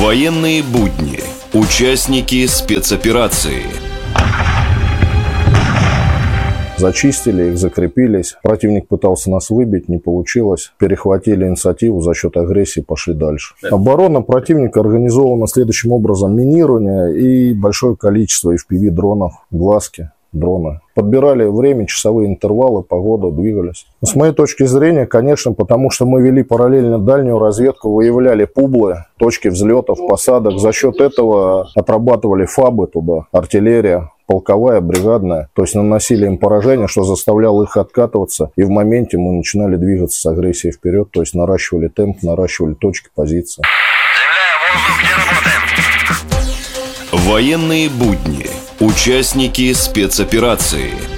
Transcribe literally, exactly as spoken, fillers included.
Военные будни. Участники спецоперации. Зачистили их, закрепились. Противник пытался нас выбить, не получилось. Перехватили инициативу, за счет агрессии пошли дальше. Оборона противника организована следующим образом. Минирование и большое количество эф пи ви-дронов, глазки, дроны. Подбирали время, часовые интервалы, погоду, двигались. Но с моей точки зрения, конечно, потому что мы вели параллельно дальнюю разведку, выявляли публы, точки взлетов, посадок. За счет этого отрабатывали фабы туда, артиллерия, полковая, бригадная. То есть наносили им поражение, что заставляло их откатываться. И в моменте мы начинали двигаться с агрессией вперед. То есть наращивали темп, наращивали точки, позиции. Военные будни. Участники спецоперации.